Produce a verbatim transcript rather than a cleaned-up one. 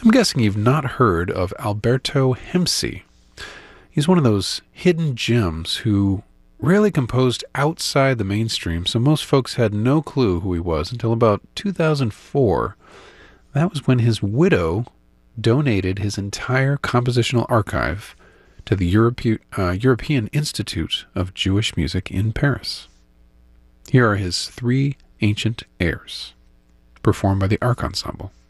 I'm guessing you've not heard of Alberto Hemsey. He's one of those hidden gems who rarely composed outside the mainstream, so most folks had no clue who he was until about two thousand four. That was when his widow donated his entire compositional archive to the Europe, uh, European Institute of Jewish Music in Paris. Here are his three ancient airs, performed by the Ark Ensemble.